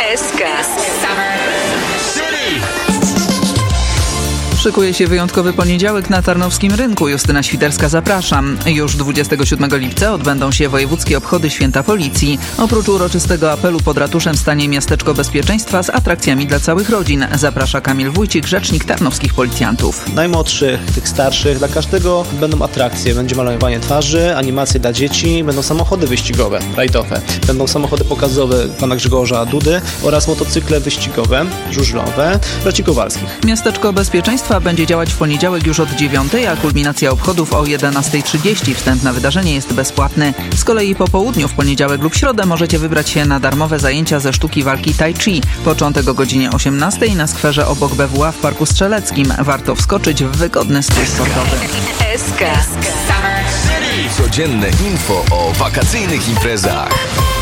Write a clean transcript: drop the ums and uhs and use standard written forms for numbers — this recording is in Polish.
SK. Szykuje się wyjątkowy poniedziałek na Tarnowskim Rynku. Justyna Świderska, zapraszam. Już 27 lipca odbędą się wojewódzkie obchody Święta Policji. Oprócz uroczystego apelu pod ratuszem stanie miasteczko bezpieczeństwa z atrakcjami dla całych rodzin. Zaprasza Kamil Wójcik, rzecznik tarnowskich policjantów. Najmłodszych, tych starszych, dla każdego będą atrakcje. Będzie malowanie twarzy, animacje dla dzieci, będą samochody wyścigowe, rajdowe. Będą samochody pokazowe pana Grzegorza Dudy oraz motocykle wyścigowe, żużlowe, braci Kowalskich. Miasteczko bezpieczeństwa będzie działać w poniedziałek już od 9, a kulminacja obchodów o 11:30. Wstęp na wydarzenie jest bezpłatny. Z kolei po południu w poniedziałek lub środę możecie wybrać się na darmowe zajęcia ze sztuki walki tai chi. Początek o godzinie 18 na skwerze obok BWA w Parku Strzeleckim. Warto wskoczyć w wygodny styl sportowy. SK. Codzienne info o wakacyjnych imprezach.